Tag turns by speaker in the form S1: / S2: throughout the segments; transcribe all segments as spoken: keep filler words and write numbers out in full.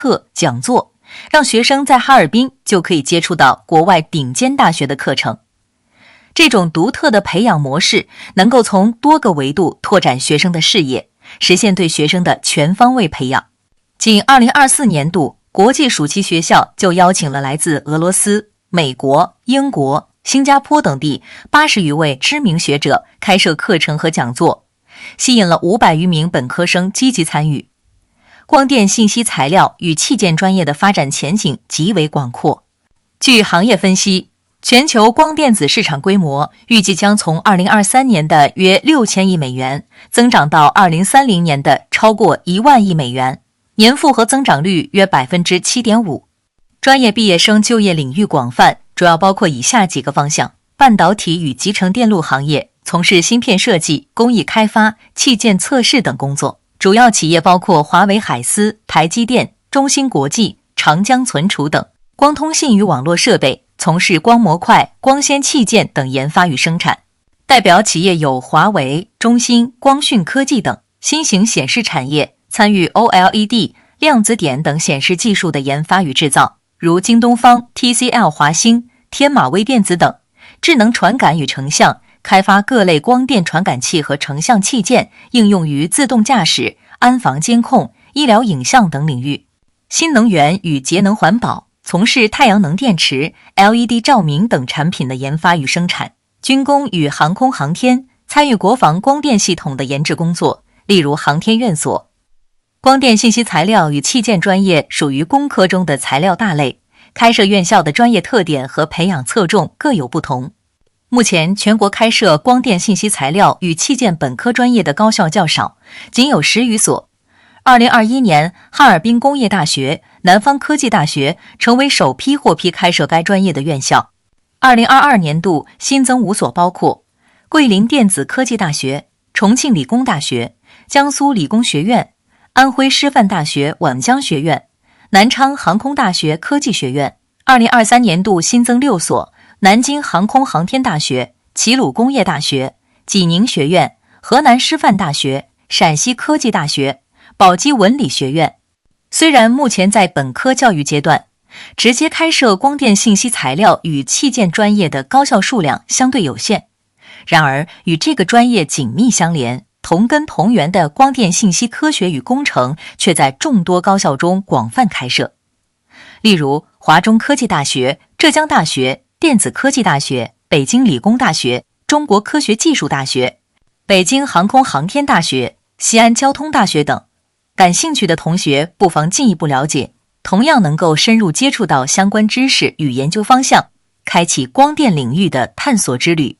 S1: 课、讲座，让学生在哈尔滨就可以接触到国外顶尖大学的课程。这种独特的培养模式能够从多个维度拓展学生的视野，实现对学生的全方位培养。仅二零二四年度，国际暑期学校就邀请了来自俄罗斯、美国、英国、新加坡等地八十余位知名学者开设课程和讲座，吸引了五百余名本科生积极参与。光电信息材料与器件专业的发展前景极为广阔。据行业分析，全球光电子市场规模预计将从二零二三年的约六千亿美元增长到二零三零年的超过一万亿美元，年复合增长率约 百分之七点五。 专业毕业生就业领域广泛，主要包括以下几个方向：半导体与集成电路行业，从事芯片设计、工艺开发、器件测试等工作，主要企业包括华为海思、台积电、中芯国际、长江存储等。光通信与网络设备，从事光模块、光纤器件等研发与生产，代表企业有华为、中芯、光讯科技等。新型显示产业，参与 O L E D、量子点等显示技术的研发与制造，如京东方、T C L 华星、天马微电子等。智能传感与成像，开发各类光电传感器和成像器件，应用于自动驾驶、安防监控、医疗影像等领域。新能源与节能环保，从事太阳能电池、L E D 照明等产品的研发与生产。军工与航空航天，参与国防光电系统的研制工作，例如航天院所。光电信息材料与器件专业属于工科中的材料大类，开设院校的专业特点和培养侧重各有不同。目前全国开设光电信息材料与器件本科专业的高校较少，仅有十余所。二零二一年，哈尔滨工业大学、南方科技大学成为首批获批开设该专业的院校。二零二二年度新增五所，包括桂林电子科技大学、重庆理工大学、江苏理工学院、安徽师范大学皖江学院、南昌航空大学科技学院。二零二三年度新增六所，南京航空航天大学、齐鲁工业大学、济宁学院、河南师范大学、陕西科技大学、宝鸡文理学院。虽然目前在本科教育阶段，直接开设光电信息材料与器件专业的高校数量相对有限，然而与这个专业紧密相连、同根同源的光电信息科学与工程却在众多高校中广泛开设。例如华中科技大学、浙江大学、电子科技大学、北京理工大学、中国科学技术大学、北京航空航天大学、西安交通大学等。感兴趣的同学不妨进一步了解，同样能够深入接触到相关知识与研究方向，开启光电领域的探索之旅。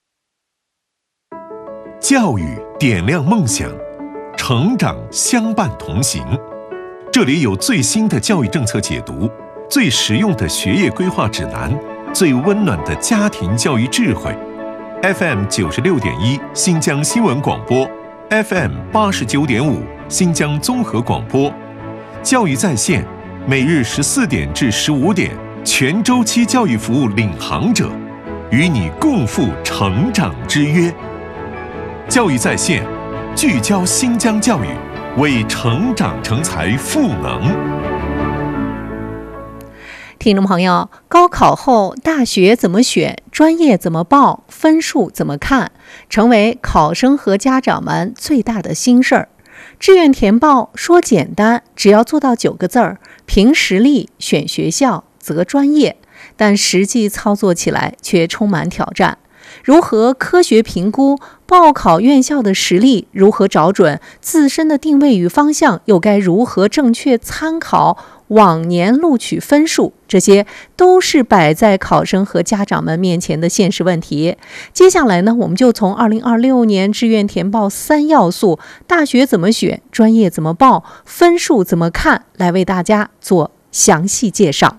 S2: 教育点亮梦想，成长相伴同行。这里有最新的教育政策解读，最实用的学业规划指南，最温暖的家庭教育智慧。F M 九十六点一新疆新闻广播， F M 八十九点五新疆综合广播，教育在线，每日十四点至十五点，全周期教育服务领航者，与你共赴成长之约。教育在线，聚焦新疆教育，为成长成才赋能。
S3: 听众朋友，高考后大学怎么选，专业怎么报，分数怎么看，成为考生和家长们最大的心事儿。志愿填报说简单，只要做到九个字儿：凭实力选学校择专业，但实际操作起来却充满挑战。如何科学评估报考院校的实力？如何找准自身的定位与方向？又该如何正确参考往年录取分数？这些都是摆在考生和家长们面前的现实问题。接下来呢，我们就从二零二六年志愿填报三要素：大学怎么选，专业怎么报，分数怎么看，来为大家做详细介绍。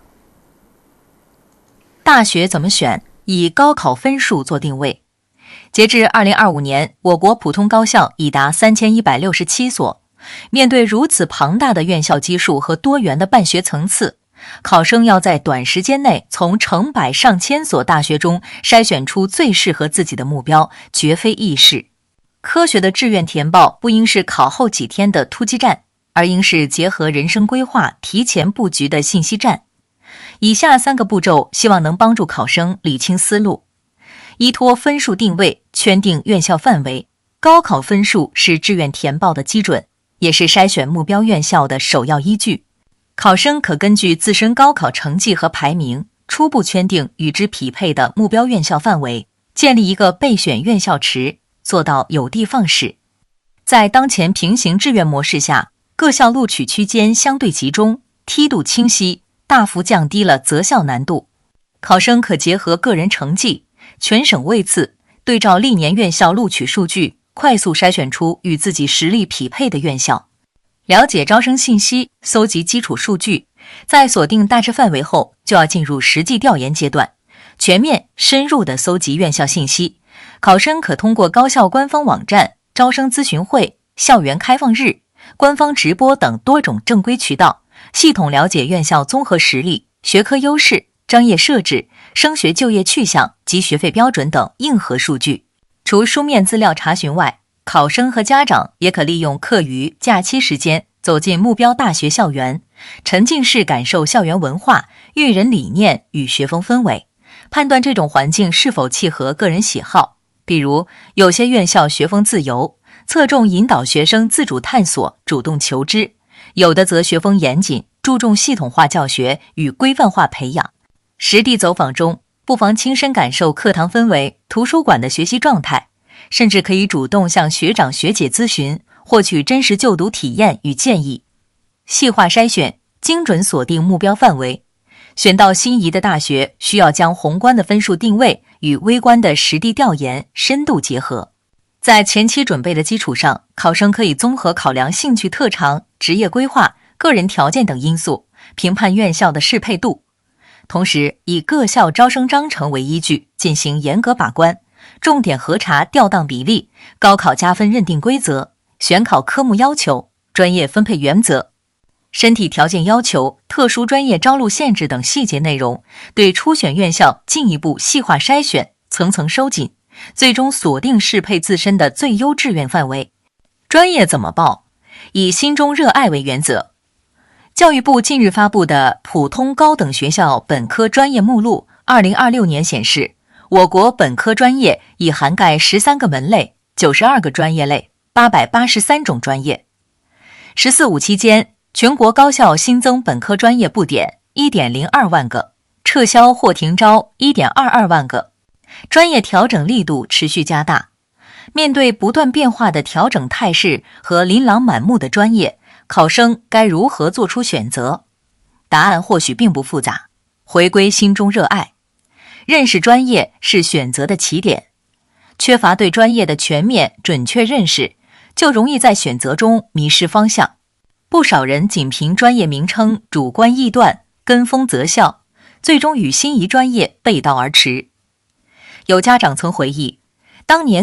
S1: 大学怎么选？以高考分数做定位。截至二零二五年，我国普通高校已达三千一百六十七所。面对如此庞大的院校基数和多元的办学层次，考生要在短时间内从成百上千所大学中筛选出最适合自己的目标，绝非易事。科学的志愿填报不应是考后几天的突击战， 而应是结合人生规划、提前布局的信息站。以下三个步骤希望能帮助考生理清思路。依托分数定位，圈定院校范围。高考分数是志愿填报的基准，也是筛选目标院校的首要依据。考生可根据自身高考成绩和排名，初步圈定与之匹配的目标院校范围，建立一个备选院校池，做到有的放矢。在当前平行志愿模式下，各校录取区间相对集中，梯度清晰，大幅降低了择校难度。考生可结合个人成绩、全省位次，对照历年院校录取数据，快速筛选出与自己实力匹配的院校。了解招生信息，搜集基础数据，在锁定大致范围后，就要进入实际调研阶段，全面深入地搜集院校信息。考生可通过高校官方网站、招生咨询会、校园开放日、官方直播等多种正规渠道，系统了解院校综合实力、学科优势、专业设置、升学就业去向及学费标准等硬核数据。除书面资料查询外，考生和家长也可利用课余、假期时间走进目标大学校园，沉浸式感受校园文化、育人理念与学风氛围，判断这种环境是否契合个人喜好。比如，有些院校学风自由，侧重引导学生自主探索、主动求知；有的则学风严谨，注重系统化教学与规范化培养。实地走访中，不妨亲身感受课堂氛围、图书馆的学习状态，甚至可以主动向学长学姐咨询，获取真实就读体验与建议。细化筛选，精准锁定目标范围。选到心仪的大学，需要将宏观的分数定位与微观的实地调研深度结合。在前期准备的基础上，考生可以综合考量兴趣特长、职业规划、个人条件等因素，评判院校的适配度。同时，以各校招生章程为依据，进行严格把关，重点核查调档比例、高考加分认定规则、选考科目要求、专业分配原则、身体条件要求、特殊专业招录限制等细节内容，对初选院校进一步细化筛选，层层收紧，最终锁定适配自身的最优志愿范围。专业怎么报？以心中热爱为原则。教育部近日发布的普通高等学校本科专业目录二零二六年显示，我国本科专业已涵盖十三个门类、九十二个专业类、八百八十三种专业。十四五期间，全国高校新增本科专业布点 一点零二万个，撤销或停招 一点二二万个，专业调整力度持续加大。面对不断变化的调整态势和琳琅满目的专业，考生该如何做出选择？答案或许并不复杂，回归心中热爱。认识专业是选择的起点，缺乏对专业的全面准确认识，就容易在选择中迷失方向。不少人仅凭专业名称主观臆断，跟风择校，最终与心仪专业背道而驰。有家长曾回忆，当年